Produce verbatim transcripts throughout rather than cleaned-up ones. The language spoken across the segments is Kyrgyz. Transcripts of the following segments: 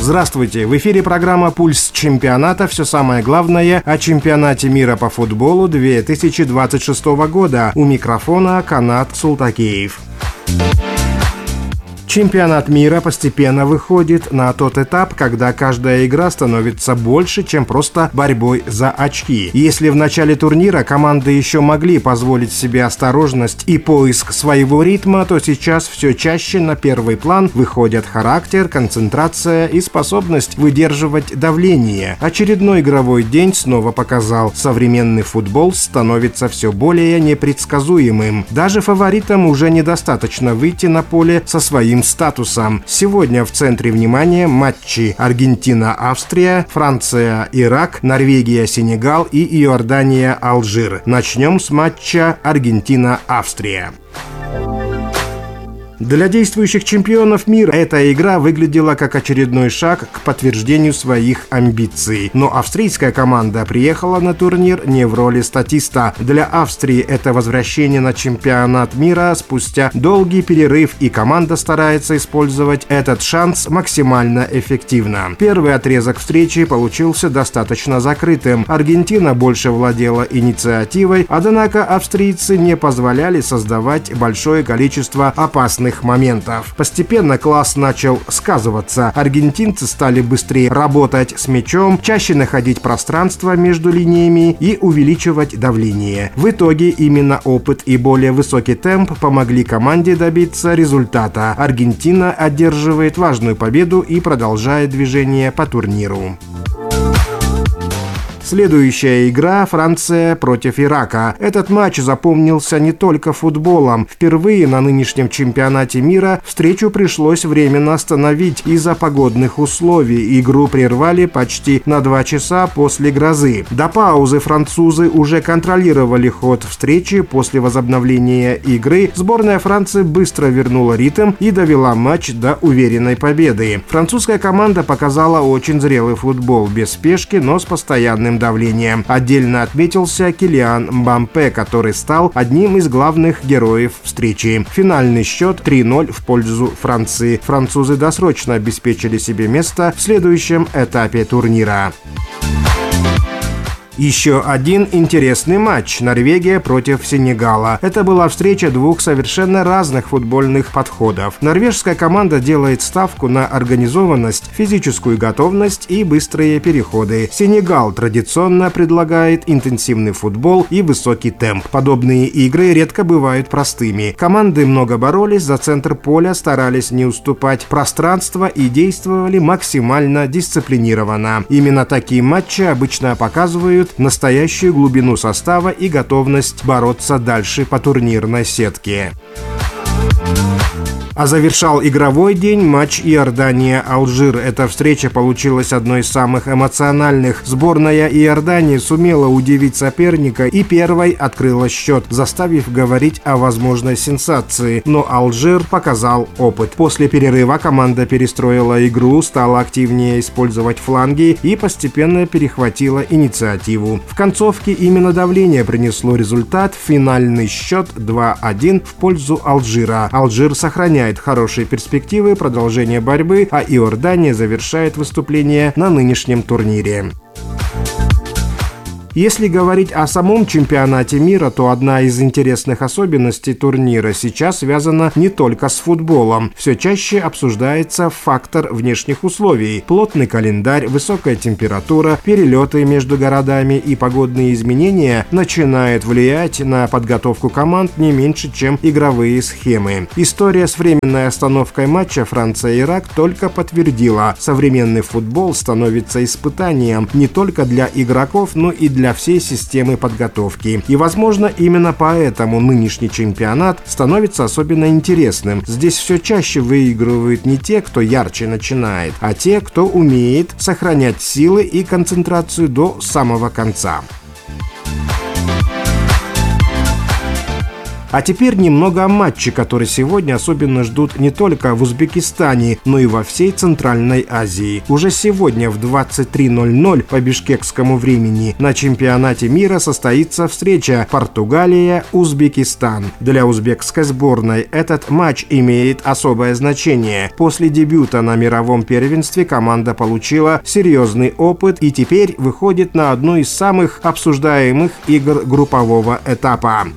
Здравствуйте! В эфире программа «Пульс чемпионата». Все самое главное о чемпионате мира по футболу две тысячи двадцать шестого года. У микрофона Канат Султакеев. Чемпионат мира постепенно выходит на тот этап, когда каждая игра становится больше, чем просто борьбой за очки. Если в начале турнира команды еще могли позволить себе осторожность и поиск своего ритма, то сейчас все чаще на первый план выходят характер, концентрация и способность выдерживать давление. Очередной игровой день снова показал, современный футбол становится все более непредсказуемым. Даже фаворитам уже недостаточно выйти на поле со своим статусом. Сегодня в центре внимания матчи Аргентина-Австрия, Франция-Ирак, Норвегия-Сенегал и Иордания-Алжир. Начнем с матча Аргентина-Австрия. Для действующих чемпионов мира эта игра выглядела как очередной шаг к подтверждению своих амбиций. Но австрийская команда приехала на турнир не в роли статиста. Для Австрии это возвращение на чемпионат мира спустя долгий перерыв, и команда старается использовать этот шанс максимально эффективно. Первый отрезок встречи получился достаточно закрытым. Аргентина больше владела инициативой, однако австрийцы не позволяли создавать большое количество опасных моментов. Постепенно класс начал сказываться. Аргентинцы стали быстрее работать с мячом, чаще находить пространство между линиями и увеличивать давление. В итоге именно опыт и более высокий темп помогли команде добиться результата. Аргентина одерживает важную победу и продолжает движение по турниру. Следующая игра – Франция против Ирака. Этот матч запомнился не только футболом. Впервые на нынешнем чемпионате мира встречу пришлось временно остановить из-за погодных условий. Игру прервали почти на два часа после грозы. До паузы французы уже контролировали ход встречи. После возобновления игры сборная Франции быстро вернула ритм и довела матч до уверенной победы. Французская команда показала очень зрелый футбол, без спешки, но с постоянным давлением. Отдельно отметился Килиан Мбаппе, который стал одним из главных героев встречи. Финальный счет три ноль в пользу Франции. Французы досрочно обеспечили себе место в следующем этапе турнира. Еще один интересный матч – Норвегия против Сенегала. Это была встреча двух совершенно разных футбольных подходов. Норвежская команда делает ставку на организованность, физическую готовность и быстрые переходы. Сенегал традиционно предлагает интенсивный футбол и высокий темп. Подобные игры редко бывают простыми. Команды много боролись за центр поля, старались не уступать пространства и действовали максимально дисциплинированно. Именно такие матчи обычно показывают настоящую глубину состава и готовность бороться дальше по турнирной сетке. А завершал игровой день матч Иордания-Алжир. Эта встреча получилась одной из самых эмоциональных. Сборная Иордании сумела удивить соперника и первой открыла счет, заставив говорить о возможной сенсации. Но Алжир показал опыт. После перерыва команда перестроила игру, стала активнее использовать фланги и постепенно перехватила инициативу. В концовке именно давление принесло результат. Финальный счет два один в пользу Алжира. Алжир сохраняет хорошие перспективы продолжения борьбы, а Иордания завершает выступление на нынешнем турнире. Если говорить о самом чемпионате мира, то одна из интересных особенностей турнира сейчас связана не только с футболом. Все чаще обсуждается фактор внешних условий. Плотный календарь, высокая температура, перелеты между городами и погодные изменения начинают влиять на подготовку команд не меньше, чем игровые схемы. История с временной остановкой матча Франция-Ирак только подтвердила: современный футбол становится испытанием не только для игроков, но и для всей системы подготовки. И, возможно, именно поэтому нынешний чемпионат становится особенно интересным. Здесь все чаще выигрывают не те, кто ярче начинает, а те, кто умеет сохранять силы и концентрацию до самого конца. А теперь немного о матче, который сегодня особенно ждут не только в Узбекистане, но и во всей Центральной Азии. Уже сегодня в двадцать три ноль ноль по бишкекскому времени на чемпионате мира состоится встреча Португалия-Узбекистан. Для узбекской сборной этот матч имеет особое значение. После дебюта на мировом первенстве команда получила серьезный опыт и теперь выходит на одну из самых обсуждаемых игр группового этапа.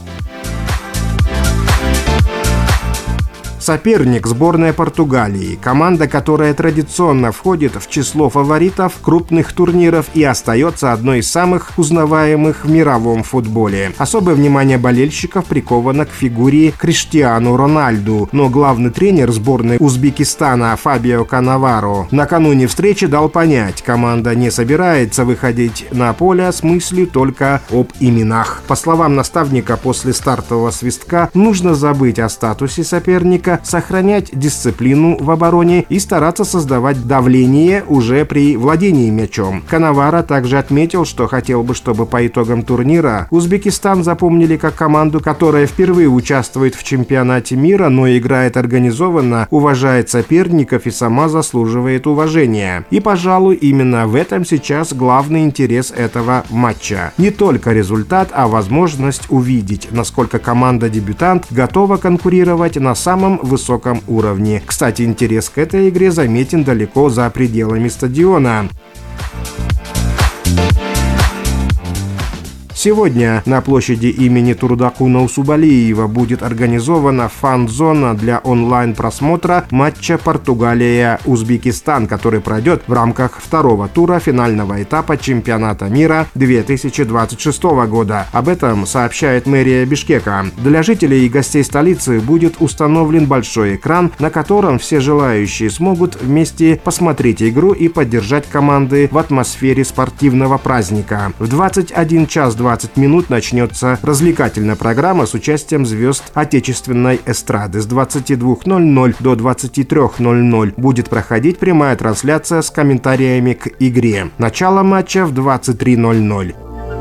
Соперник – сборная Португалии, команда, которая традиционно входит в число фаворитов крупных турниров и остается одной из самых узнаваемых в мировом футболе. Особое внимание болельщиков приковано к фигуре Криштиану Рональду, но главный тренер сборной Узбекистана Фабио Каннаваро накануне встречи дал понять, команда не собирается выходить на поле с мыслью только об именах. По словам наставника, после стартового свистка нужно забыть о статусе соперника, сохранять дисциплину в обороне и стараться создавать давление уже при владении мячом. Каннаваро также отметил, что хотел бы, чтобы по итогам турнира Узбекистан запомнили как команду, которая впервые участвует в чемпионате мира, но играет организованно, уважает соперников и сама заслуживает уважения. И, пожалуй, именно в этом сейчас главный интерес этого матча. Не только результат, а возможность увидеть, насколько команда-дебютант готова конкурировать на самом высоком уровне. Кстати, интерес к этой игре заметен далеко за пределами стадиона. Сегодня на площади имени Турдакуна Усубалиева будет организована фан-зона для онлайн-просмотра матча Португалия-Узбекистан, который пройдет в рамках второго тура финального этапа чемпионата мира две тысячи двадцать шестого года. Об этом сообщает мэрия Бишкека. Для жителей и гостей столицы будет установлен большой экран, на котором все желающие смогут вместе посмотреть игру и поддержать команды в атмосфере спортивного праздника. В двадцать один час двадцать минут начнется развлекательная программа с участием звезд отечественной эстрады. С двадцати двух ноль ноль до двадцати трёх ноль ноль будет проходить прямая трансляция с комментариями к игре. Начало матча в двадцать три ноль ноль.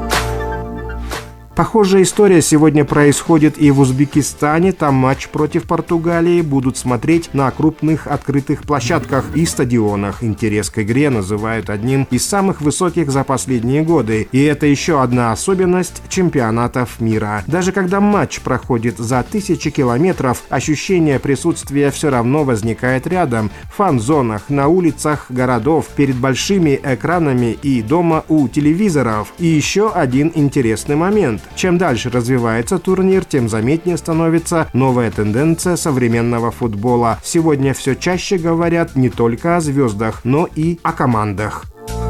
Похожая история сегодня происходит и в Узбекистане. Там матч против Португалии будут смотреть на крупных открытых площадках и стадионах. Интерес к игре называют одним из самых высоких за последние годы. И это еще одна особенность чемпионатов мира. Даже когда матч проходит за тысячи километров, ощущение присутствия все равно возникает рядом. В фан-зонах, на улицах городов, перед большими экранами и дома у телевизоров. И еще один интересный момент. Чем дальше развивается турнир, тем заметнее становится новая тенденция современного футбола. Сегодня все чаще говорят не только о звездах, но и о командах.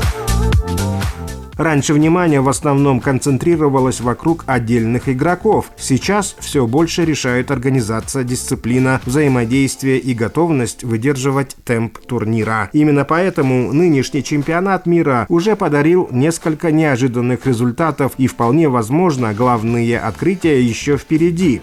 Раньше внимание в основном концентрировалось вокруг отдельных игроков. Сейчас все больше решает организация, дисциплина, взаимодействие и готовность выдерживать темп турнира. Именно поэтому нынешний чемпионат мира уже подарил несколько неожиданных результатов, и вполне возможно, главные открытия еще впереди.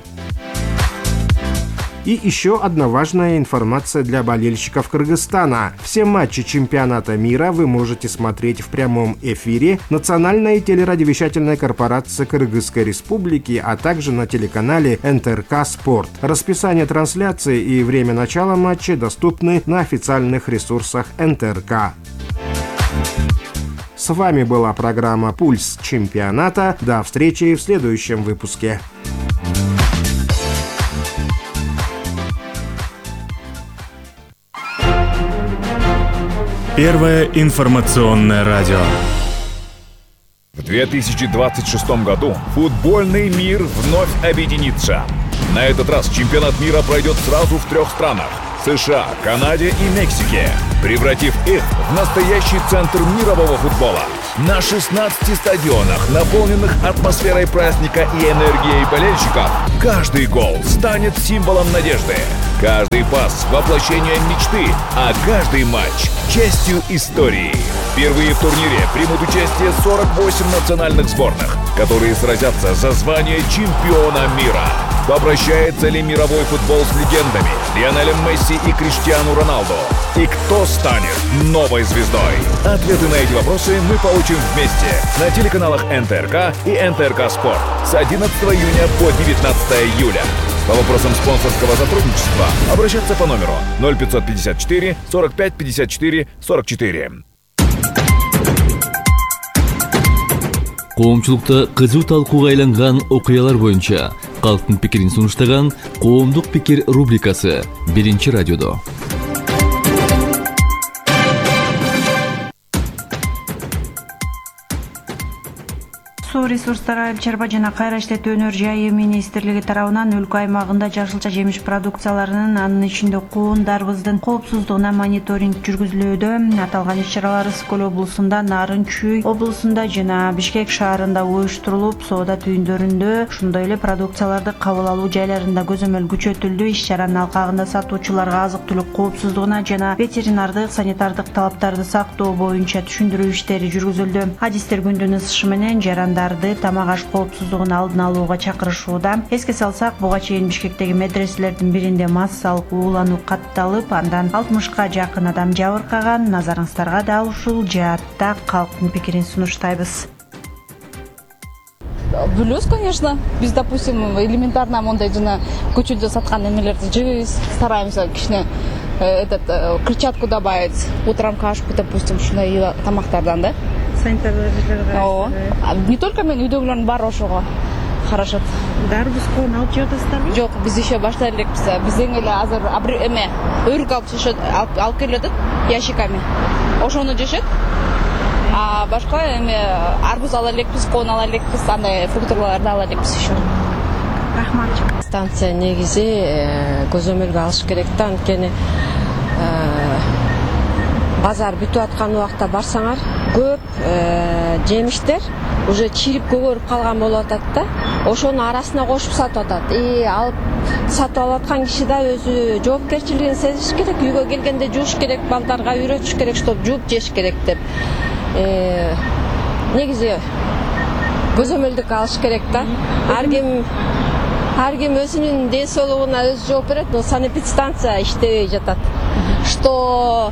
И еще одна важная информация для болельщиков Кыргызстана. Все матчи чемпионата мира вы можете смотреть в прямом эфире национальной телерадиовещательной корпорации Кыргызской Республики, а также на телеканале эн тэ эр ка Спорт. Расписание трансляции и время начала матча доступны на официальных ресурсах эн тэ эр ка. С вами была программа «Пульс чемпионата». До встречи в следующем выпуске. Первое информационное радио. В две тысячи двадцать шестом году футбольный мир вновь объединится. На этот раз чемпионат мира пройдет сразу в трех странах – США, Канаде и Мексике, превратив их в настоящий центр мирового футбола. На шестнадцати стадионах, наполненных атмосферой праздника и энергией болельщиков, каждый гол станет символом надежды. Каждый пас – воплощением мечты, а каждый матч – частью истории. Впервые в турнире примут участие сорок восемь национальных сборных, которые сразятся за звание чемпиона мира. Попрощается ли мировой футбол с легендами Лионелем Месси и Криштиану Роналду? И кто станет новой звездой? Ответы на эти вопросы мы получим вместе на телеканалах эн тэ эр ка и эн тэ эр ка Спорт с одиннадцатого июня по девятнадцатое июля. По вопросам спонсорского сотрудничества обращаться по номеру ноль пятьсот пятьдесят четыре сорок пять пятьдесят четыре сорок четыре. Коомчулукта кызуу талкууга айланган окуялар боюнча калктын пикирин сунуштаган Коомдук пикир рубрикасы биринчи радиодо. Суу ресурстары айыл чарба жана кайра иштетүү жайы министрлиги тарабынан өлкө аймагында жашылча жемиш продукцияларынын, анын ичинде куун, дарбыздын коопсуздугуна мониторинг жүргүзүлүүдө. Аталган иш-чаралар Скөл облусунда, Нарын Чүй облусунда жана Бишкек шаарында уюштурулуп, соода түйүндөрүндө, ошондой эле продукцияларды кабыл алуу жайларында көзөмөл күчөтүлдү. Иш-чаранын алкагында сатуучуларга азык-түлүк коопсуздугуна жана ветеринардык, санитардык талаптарды сактоо боюнча түшүндүрүү иштери жүргүзүлдү. Адистер күндүн ысышы менен жарандар тамак аш коопсуздугун алдын алууга чакырышууда. Эске салсак, буга чейин Бишкектеги медреселердин биринде массалык уулануу катталып, андан алтымышка жакын адам жабыркаган. Назарыңыздарга да ушул жаатта калктын пикирин сунуштайбыз. Плюс, конечно. Биз, допустим, элементарно мондай жана көчөдө саткан эмелерди жебейбиз. Стараемся кичине этот клетчатку добавить, утром кашку, допустим, ушундай тамактардан да. Не только мен, үйдөгүлөрдүн баары ошого карашат. Дарбыз коон алып жатасыздарбы? Жок, биз еще баштай элекпиз. Бизден эле азыр эме өрүк алып жашат, алып келип атат ящиками. Ошону жешет. А башка эме арбуз ала элекпиз, коон ала элекпиз, андай фруктыларды ала элекпиз еще. Рахмат. Станция негизи көзөмөлгө алыш керек да, анткени базар бүтүп аткан убакта барсаңар, көп жемиштер уже чирип көгөрүп калган болуп атат да. Ошонун арасына кошуп сатып атат. И алып сатып алып аткан киши да өзү жоопкерчилигин сезиш керек. Үйгө келгенде жууш керек, балдарга үйрөтүш керек, чтоб жууп жеш керек деп. Негизи көзөмөлдүк алыш керек да. Ар ким ар ким өзүнүн ден соолугуна өзү жооп берет, но санэпидстанция иштебей жатат. Что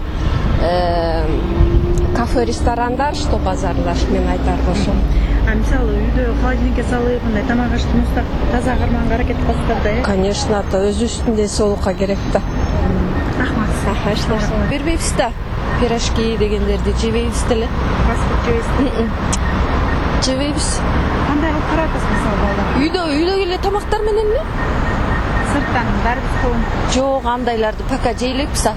кафе, ресторандар, что базарлар, мен айтарым ошо. А мисалы үйдө холодильникке салып, мындай тамак ашты муздак таза карманга аракет кыласыздар да, э? Конечно, ата өзүбүздүн ден соолукка керек да. Рахмат. Бербейбиз да. Пирожки дегендерди жебейбиз деле. Фастфуд жебейсизби? Жебейбиз. Кандай кылып каратасыз мисалы балдар? Үйдө үйдө эле тамактар менен эле. Сырттан дарбыз коон? Жок, андайларды пока жейлекпиз.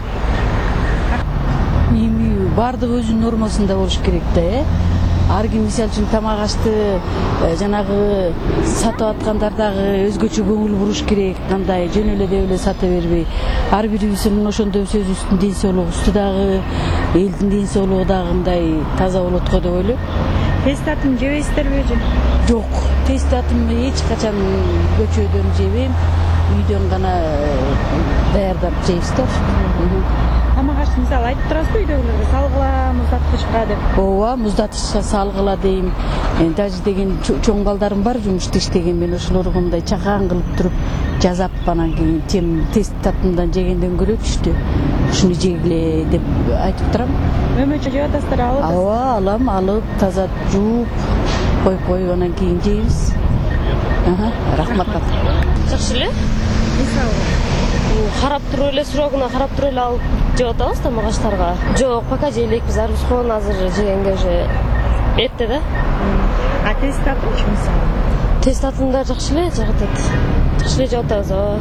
Эми баардык өзүнүн нормасында болуш керек да, э? Ар ким мисалы үчүн тамак ашты жанагы сатып аткандар дагы өзгөчө көңүл буруш керек, кандай жөн эле деп эле сата бербей. Ар бирибиздин ошондой өзүбүздүн ден соолугубузду дагы, элдин ден соолугу дагы мындай таза болот го деп ойлойм. Тез татым жебейсиздерби же? Жок, тез татым эч качан көчөдөн жебейм. Үйдөн гана даярдап жейбиз да. Тамак ашты мисалы айтып турасызбы үйдөгүлөргө салгыла, муздаткычка деп? Ооба, муздаткычка салгыла дейм. Даже деген чоң балдарым бар, жумушта иштеген, мен ошолорго мындай чакан кылып туруп жазап, анан кийин тем тез татымдан жегенден көрөчүштү. Ушуну жегиле деп айтып турам. Өмөчө жеп атасыздар, алып атасыз? Ооба, алам, алып, таза жууп, коюп коюп анан кийин жейбиз. Аха, рахмат. Жакшы эле. Мисалы карап туруп эле, срогуна карап туруп эле алып жеп атабыз тамак аштарга. Жок, пока жейлекпиз, арбуз коон азыр жегенге уже эрте да. А тез татымчы мисалы? Тез татымда жакшы эле жеп атат. Жакшы эле жеп атабыз, ооба.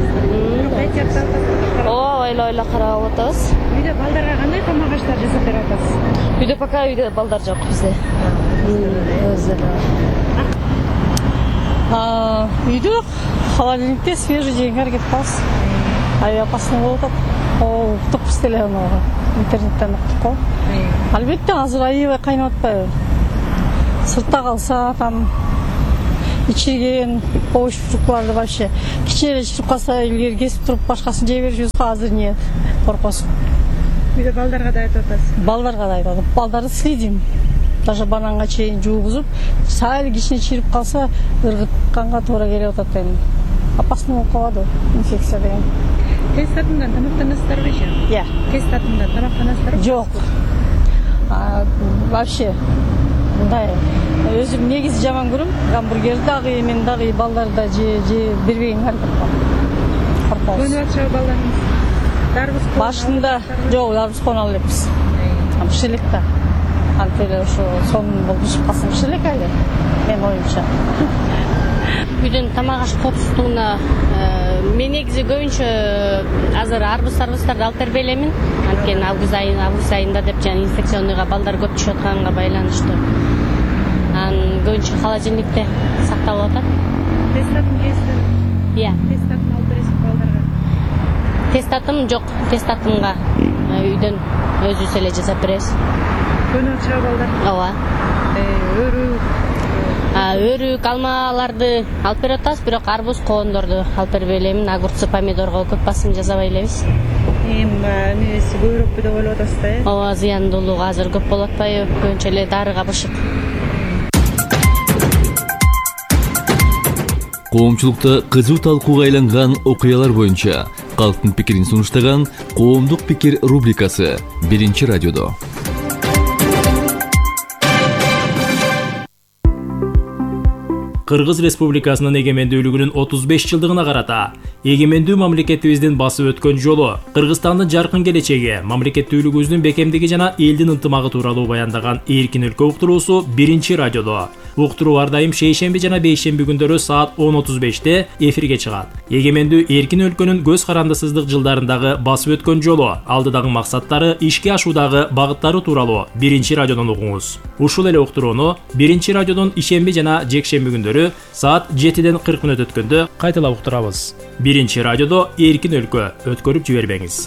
Ооба, ойла ойла карап алып атабыз. Үйдө балдарга кандай тамак аштар жасап берип атасыз? Үйдө пока үйдө балдар жок бизде. Өздөрү. А үйдө холодильникте свежий жегенге аракет кылабыз. Ай опасно болуп атат. О, уктупбуз деле аны интернеттен уктуп го. Албетте азыр аябай кайнап атпайбы? Сыртта калса, там ичирген овощ фруктларды вообще кичине эле чырып калса, илгери кесип туруп башкасын жей беришибиз, азыр нет, коркосуп. Үйдө балдарга да айтып атасыз? Балдарга да айтып атам. Балдарды следим. Даже бананга чейин жуугузуп, сал кичине чирип калса, ыргытканга туура келип атат эми. опасный болуп калат инфекция деген. Тест татымдан тамактанасыздарбы же? Иә. Тест татымдан тамактанасыздарбы? Жок. Вообще мындай өзүм негизи жаман көрөм. Гамбургер дагы, мен дагы балдар да же же бербеген аракет кылам. Көнүп атышабы балдарыңыз? Дарбыз кон. Башында жок, дарбыз кон алып элекпиз. Бышелек да. Антеле ошо сонун болуп бышып калса бышелек эле. Мен оюмча. Үйдөн тамак аш коопсуздугуна мен негизи көбүнчө азыр арбуз арбуздарды алып бербей элемин. Анткени август айы август айында деп жана инфекционныйга балдар көп түшүп атканга байланыштуу. Анан көбүнчө холодильникте сакталып атат. Тест татым жейсиздер? Иә. Тест татым алып бересиз балдарга? Тест татым жок, тест татымга үйдөн өзүбүз эле жасап беребиз. Көнүп атышабы балдар? Ооба. Өрүк, өрүк, алмаларды алып берип атабыз, бирок арбуз, коондорду алып бербей элемин. Огурцы, помидорго көп басым жасабай элебиз. Эми эмеси көбүрөкпү деп ойлоп атасыз да, э? Ооба, зыяндуулугу азыр көп болуп атпайбы? Көбүнчө эле дарыга бышык. Коомчулукта кызуу талкууга айланган окуялар боюнча калктын пикирин сунуштаган Коомдук пикир рубрикасы биринчи радиодо. Кыргыз Республикасынын эгемендүүлүгүнүн отуз беш жылдыгына карата эгемендүү мамлекетибиздин басып өткөн жолу, Кыргызстандын жаркын келечеги, мамлекеттүүлүгүбүздүн бекемдиги жана элдин ынтымагы тууралуу баяндаган Эркин өлкө уктуруусу биринчи радиодо. Уктуруу ар дайым шейшемби жана бейшемби күндөрү саат он отуз беште эфирге чыгат. Эгемендүү эркин өлкөнүн көз карандысыздык жылдарындагы басып өткөн жолу, алдыдагы максаттары, ишке ашуудагы багыттары тууралуу биринчи радиодон угуңуз. Ушул эле уктурууну биринчи радиодон ишемби жана жекшемби күндөрү саат жетиден кырк мүнөт өткөндө кайталап уктурабыз. биринчи радиодо Эркин өлкө, өткөрүп жибербеңиз.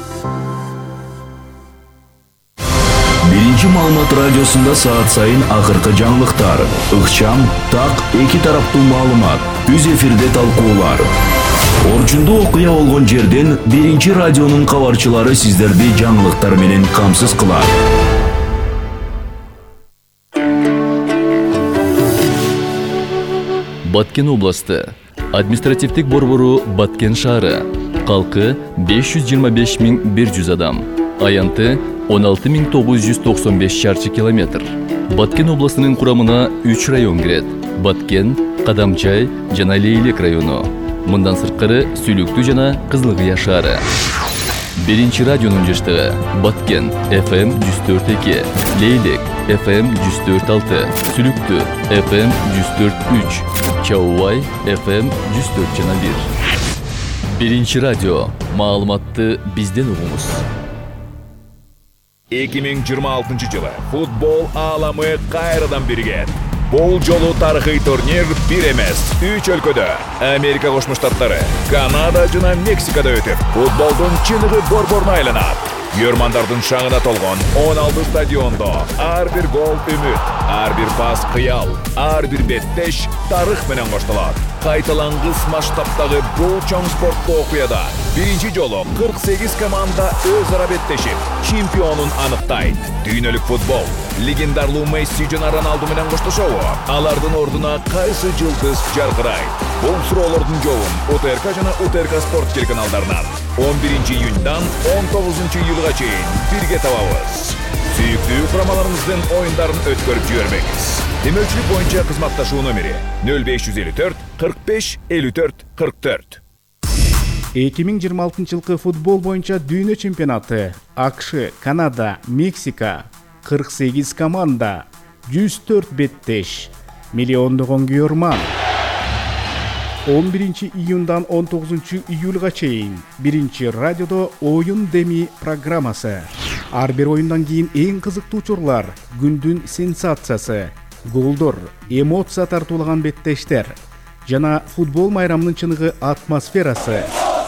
Биринчи маалымат радиосунда саат сайын акыркы жаңылыктар, ыкчам, так, эки тараптуу маалымат, үз эфирде талкуулар. Орчундуу окуя болгон жерден биринчи радионун кабарчылары сиздерди жаңылыктар менен камсыз кылат. Баткен областы, административдик борбору Баткен шаары, калкы беш жүз жыйырма беш миң бир жүз адам, аянты он алты миң тогуз жүз токсон беш чарчы километр. Баткен областынын курамына үч район кирет: Баткен, Кадамчай жана Лейлек району. Мындан сырткары Сүлүктүү жана Кызылкыя шаары. Биринчи радионун жыштыгы: Баткен эф эм жүз төрт эки, Лейлек эф эм жүз төрт алты, Сүлүктүү эф эм жүз төрт үч, Чаубай эф эм жүз төрт жана бир. Биринчи радио, маалыматты бизден угуңуз. эки миң жыйырма алтынчы жылы футбол ааламы кайрадан биригет. Бул жолу тарыхый турнир бир эмес, үч өлкөдө, Америка Кошмо Штаттары, Канада жана Мексикада өтүп, футболдун чыныгы борборуна айланат. Көрмандардын шаңына толгон он алты стадиондо ар бир гол үмүт, ар бир пас кыял, ар бир беттеш тарых менен коштолот. Кайталангыс масштабтагы бул чоң спорттуу окуяда биринчи жолу кырк сегиз команда өз ара беттешип, чемпионун аныктайт. Дүйнөлүк футбол легендарлуу Месси жана Роналду менен коштошобу? Алардын ордуна кайсы жылдыз жаркырайт? Бул суроолордун жообун УТРК жана УТРК спорт телеканалдарынан он биринчи июньдан он тогузунчу июлга чейин бирге табабыз. Сүйүктүү курамаларыңыздын оюндарын өткөрүп жибербеңиз. Демөчүлүк боюнча кызматташуу номери нөл беш жүз элүү төрт кырк беш элүү төрт кырк төрт. эки миң жыйырма алтынчы жылкы футбол боюнча дүйнө чемпионаты. АКШ, Канада, Мексика, кырк сегиз команда, жүз төрт беттеш, миллиондогон күйөрман. он биринчи июндан он тогузунчу июлга чейин биринчи радиодо оюн деми программасы. Ар бир оюндан кийин эң кызыктуу учурлар, күндүн сенсациясы, голдор, эмоция тартуулаган беттештер жана футбол майрамынын чыныгы атмосферасы.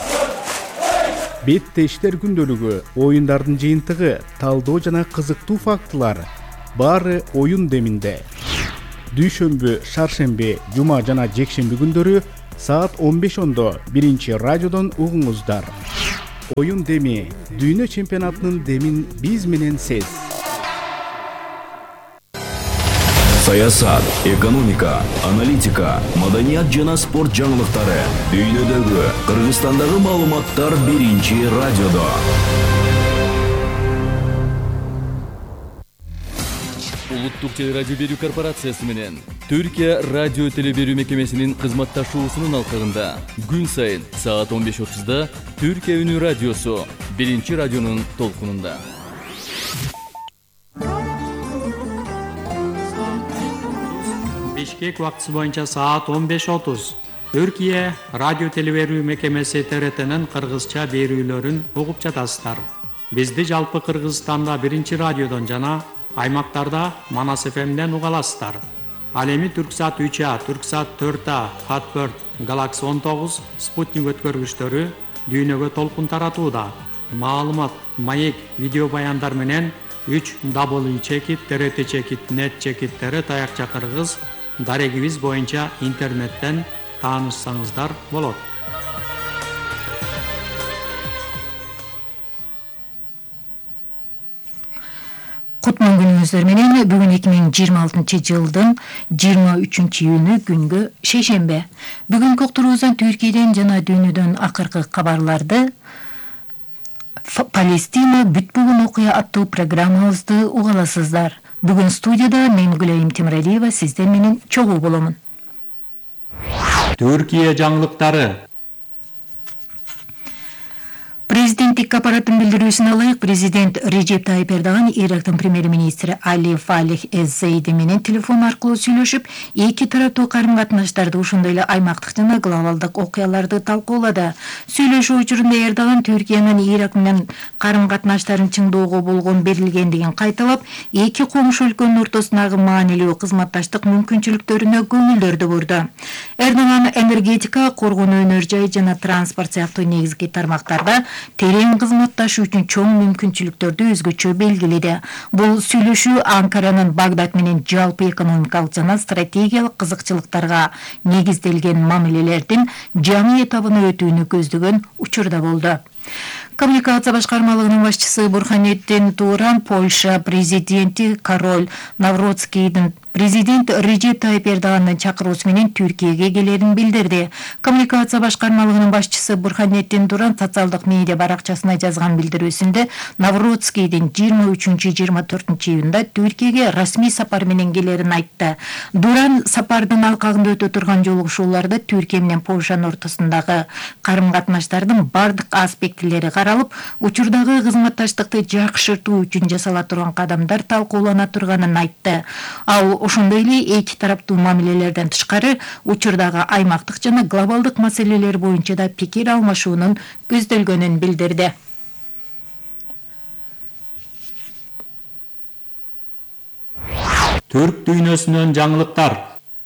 Беттештер күндөлүгү, оюндардын жыйынтыгы, талдоо жана кызыктуу фактылар баары оюн деминде. Дүйшөмбү, шаршемби, жума жана жекшемби күндөрү саат он беш ондо биринчи радиодон угуңуздар. Оюн деми, дүйнө чемпионатынын демин биз менен сез. саясат, экономика, аналитика, маданият жана спорт жаңылыктары, дүйнөдөгү, Кыргызстандагы маалыматтар биринчи радиодо. Улуттук телерадио берүү корпорациясы менен Түркия радио телеберүү мекемесинин кызматташуусунун алкагында күн сайын саат он беш отузда Түркия үнү радиосу биринчи радионун толкунунда. Бишкек убактысы боюнча саат он беш отуз. Түркия радио телеберүү мекемеси Т Р Т'нин кыргызча берүүлөрүн угуп жатасыздар. Бизди жалпы Кыргызстанда биринчи радиодон жана аймактарда Манас эф эмден уга аласыздар. Ал эми Түрксат үч А, Түрксат төрт А, Хатберт, Галакси он тогуз, Спутник өткөргүчтөрү дүйнөгө толкун таратууда. Маалымат, маек, видео баяндар менен үч дабл ю чекит, Т Р Т чекит, нет чекит, Т Р Т аякча кыргыз дарегибиз боюнча интернеттен таанышсаңыздар болот. Кутман күнүңүздөр менен бүгүн эки миң жыйырма алтынчы жылдын жыйырма үчүнчү июнү күнгө шейшембе. Бүгүнкү уктуруубуздан Түркияден жана дүйнөдөн акыркы кабарларды Палестина бүтпөгөн окуя аттуу программабызды угаласыздар. Бүгүн студияда мен Гүлайым Темиралиева сиздер менен чогуу боломун. Түркия жаңылыктары. Президенттик аппараттын билдирүүсүнө ылайык, президент Режеп Тайип Эрдоган Ирактын премьер-министри Али Фалих эз-Зейди менен телефон аркылуу сүйлөшүп, эки тараптуу карым-катнаштарды, ошондой эле аймактык жана глобалдык окуяларды талкуулады. Сүйлөшүү учурунда Эрдоган Түркиянын Ирак менен карым-катнаштарын чыңдоого болгон берилгендигин кайталап, эки комушу өлкөнүн ортосундагы маанилүү кызматташтык мүмкүнчүлүктөрүнө көңүлдөрдү бурду. Эрдоган энергетика, коргонуу өнөр жай жана транспорт сыяктуу негизги тармактарда терең кызматташуу үчүн чоң мүмкүнчүлүктөрдү өзгөчө белгиледи. Бул сүйлөшүү Анкаранын Багдад менен жалпы экономикалык жана стратегиялык кызыкчылыктарга негизделген мамилелердин жаңы этабына өтүүнү көздөгөн учурда болду. Коммуникация башкармалыгынын башчысы Бурханеттин Туран Польша президенти Король Навродскийдин президент Режеп Тайип Эрдогандын чакыруусу менен Түркияга келерин билдирди. Коммуникация башкармалыгынын башчысы Бурханеттин Туран социалдык медиа баракчасына жазган билдирүүсүндө Навродскийдин жыйырма үчүнчү жыйырма төртүнчү июнда Түркияга расмий сапар менен келерин айтты. Туран сапардын алкагында өтө турган жолугушууларда Түркия менен Польшанын ортосундагы карым-катнаштардын бардык аспектилери каралып, учурдагы кызматташтыкты жакшыртуу үчүн жасала турган кадамдар талкуулана турганын айтты. Ал ошондой эле эки тараптуу мамилелерден тышкары учурдагы аймактык жана глобалдык маселелер боюнча да пикир алмашуунун көздөлгөнүн билдирди. Түрк дүйнөсүнөн жаңылыктар.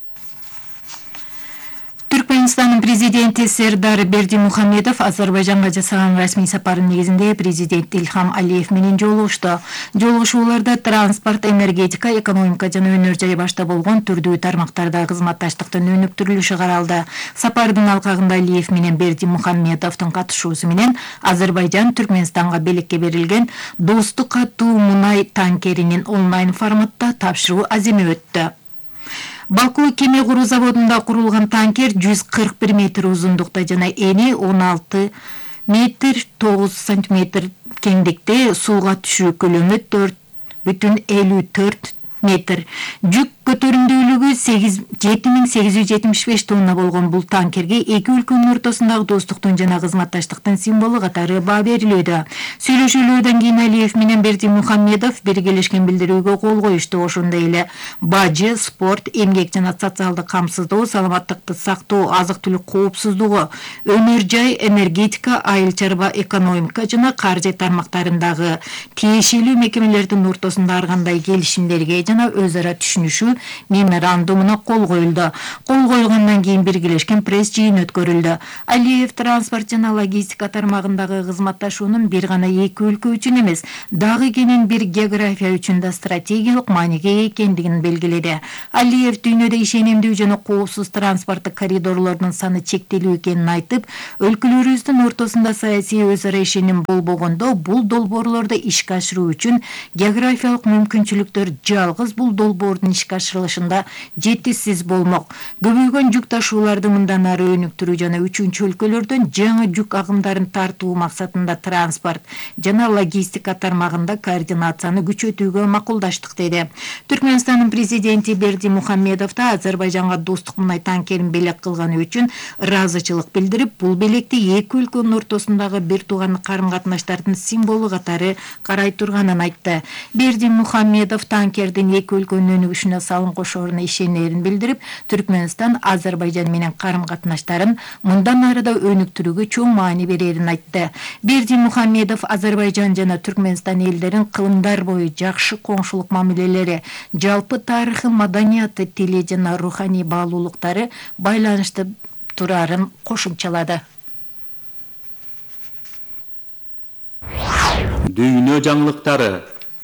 Түркмөнстандын президенти Сердар Бердимухамедов Азербайжанга жасаган расмий сапарынын негизинде президент Илхам Алиев менен жолугушту. Жолугушууларда транспорт, энергетика, экономика жана өнөр жай башта болгон түрдүү тармактарда кызматташтыктын өнүктүрүлүшү каралды. Сапардын алкагында Алиев менен Бердимухамедовдун катышуусу менен Азербайжан Түркмөнстанга белекке берилген достук катуу мунай танкеринин онлайн форматта тапшыруу аземи өттү. Баку кеме куруу заводунда курулган танкер жүз кырк бир метр узундукта жана эни он алты метр тогуз сантиметр кеңдикте сууга түшүү көлөмү төрт бүтүн элүү төрт метр. Жүк көтөрүмдүүлүгү жети миң сегиз жүз жетимиш беш тонна болгон бул танкерге эки өлкөнүн ортосундагы достуктун жана кызматташтыктын символу катары баа берилүүдө. Сүйлөшүүлөрдөн кийин Алиев менен Бердимухамедов биргелешкен билдирүүгө кол коюшту. Ошондой эле бажы, спорт, эмгек жана социалдык камсыздоо, саламаттыкты сактоо, азык-түлүк коопсуздугу, өнөр жай, энергетика, айыл чарба, экономика жана каржы тармактарындагы тиешелүү мекемелердин ортосунда ар кандай келишимдерге жана өз ара түшүнүшүү меморандумуна кол коюлду. Кол койгондон кийин биргелешкен пресс жыйын өткөрүлдү. Алиев транспорт жана логистика тармагындагы кызматташуунун бир гана эки өлкө үчүн эмес, дагы кенен бир география үчүн да стратегиялык мааниге экендигин белгиледи. Алиев дүйнөдө ишенимдүү жана коопсуз транспорттук коридорлордун саны чектелүү экенин айтып, өлкөлөрүбүздүн ортосунда саясий өз ара ишеним болбогондо бул долбоорлорду ишке ашыруу үчүн географиялык мүмкүнчүлүктөр жалгыз жалгыз бул долбоордун ишке ашырылышында жетишсиз болмок. Көбөйгөн жүк ташууларды мындан ары өнүктүрүү жана үчүнчү өлкөлөрдөн жаңы жүк агымдарын тартуу максатында транспорт жана логистика тармагында координацияны күчөтүүгө макулдаштык деди. Түркмөнстандын президенти Берди Мухаммедов да Азербайжанга достук мунай танкерин белек кылганы үчүн ыраазычылык билдирип, бул белекти эки өлкөнүн ортосундагы бир туугандык карым-катнаштардын символу катары карай турганын айтты. Берди Мухаммедов танкердин эки өлкөнүн өнүгүшүнө салым кошооруна ишенерин билдирип, Түркмөнстан Азербайжан менен карым-катнаштарын мындан ары да өнүктүрүүгө чоң маани берерин айтты. Берди Мухаммедов Азербайжан жана Түркмөнстан элдерин кылымдар бою жакшы коңшулук мамилелери, жалпы тарыхы, маданияты, тили жана руханий баалуулуктары байланышты турарын кошумчалады. Дүйнө жаңылыктары.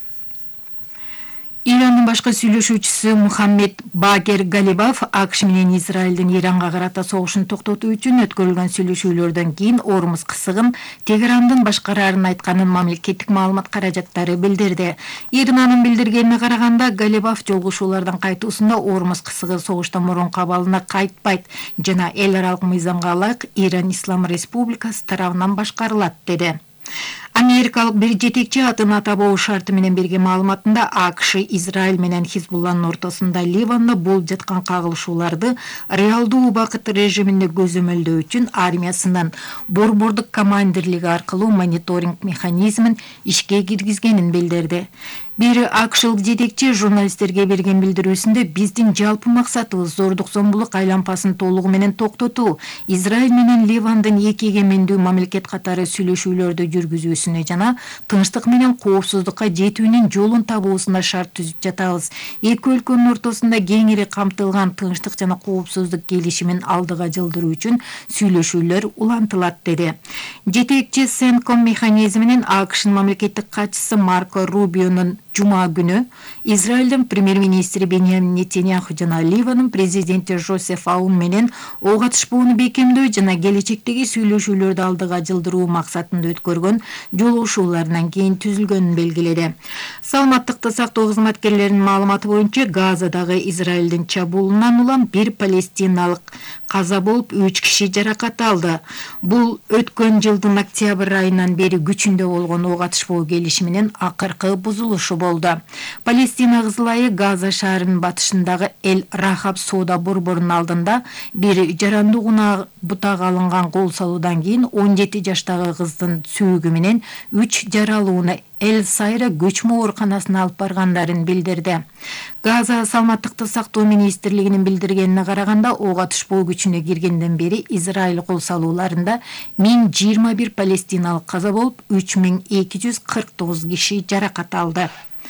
Ирандын башкы сүйлөшүүчүсү Мухаммед Багер Галибаф АКШ менен Израилдин Иранга карата согушун токтотуу үчүн өткөрүлгөн сүйлөшүүлөрдөн кийин Ормуз кысыгын Тегерандын башкарарын айтканын мамлекеттик маалымат каражаттары билдирди. Ирнанын билдиргенине караганда, Галибаф жолугушуулардан кайтуусунда Ормуз кысыгы согуштан мурунку абалына кайтпайт жана эл аралык мыйзамга ылайык Иран Ислам Республикасы тарабынан башкарылат деди. Америкалык бир жетекчи атын атабоо шарты менен берген маалыматында АКШ Израиль менен Хизбулланын ортосунда Ливанда болуп жаткан кагылышууларды реалдуу убакыт режиминде көзөмөлдөө үчүн армиясынын борбордук командирлиги аркылуу мониторинг механизмин ишке киргизгенин билдирди. Бир АКШлык жетекчи журналисттерге берген билдирүүсүндө биздин жалпы максатыбыз зордук зомбулук айланпасын толугу менен токтотуу, Израиль менен Ливандын эки эгемендүү мамлекет катары сүйлөшүүлөрдү жүргүзүүсүнө жана тынчтык менен коопсуздукка жетүүнүн жолун табуусуна шарт түзүп жатабыз. Эки өлкөнүн ортосунда кеңири камтылган тынчтык жана коопсуздук келишимин алдыга жылдыруу үчүн сүйлөшүүлөр улантылат деди. Жетекчи Сенком механизминин АКШнын мамлекеттик катчысы Марко Рубионун Жума күнү Израилдин премьер-министри Беньямин Нетаньяху жана Ливанын президенти Жозеф Аун менен ого катышпоону бекемдөө жана келечектеги сүйлөшүүлөрдү алдыга жылдыруу максатында өткөргөн жолугушууларынан кийин түзүлгөнүн белгиледи. Саламаттыкты сактоо кызматкерлеринин маалыматы боюнча, Газадагы Израилдин чабуулунан улам бир палестиналык каза болуп, үч киши жаракат алды. Бул өткөн жылдын октябрь айынан бери күчүндө болгон ого катышпоо келишиминин акыркы бузулушу болду. Палестина кызылайы Газа шаарынын батышындагы Эл Рахаб соода борборунун алдында бир жарандыгына бутак алынган кол салуудан кийин он жети жаштагы кыздын сүйүгү менен үч жаралууну Эл Сайра көчмө ооруканасына алып баргандарын билдирди. Газа саламаттыкты сактоо министрлигинин билдиргенине караганда, ого катышпоо күчүнө киргенден бери Израиль кол салууларында миң жыйырма бир палестиналык каза болуп, үч миң эки жүз кырк тогуз киши жаракат алды.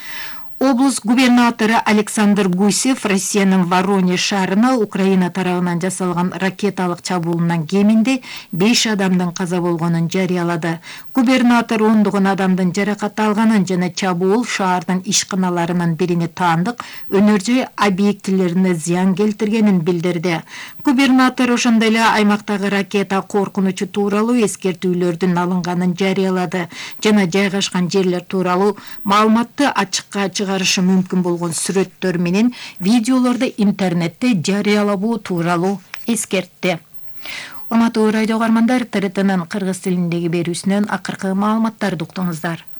Область губернатору Александр Гусев Россиянын Воронеж шаарына Украина тарабынан жасалган ракеталык чабуулунан кеминде беш адамдын каза болгонун жарыялады. Губернатор ондогон адамдын жаракат алганын жана чабуул шаардын ишканаларынын бирине таандык өнөр-жай объектилерине зыян келтиргенин билдирди. Губернатор ошондой эле аймактагы ракета коркунучу тууралуу эскертүүлөрдүн алынганын жарыялады жана жайгашкан жерлер тууралуу маалыматты ачыкка чыгарышы мүмкүн болгон сүрөттөр менен видеолорду интернетте жарыялабоо тууралуу эскертти. Урматтуу радио каармандар, ТРТнын кыргыз тилиндеги берүүсүнөн акыркы маалыматтарды уктуңуздар.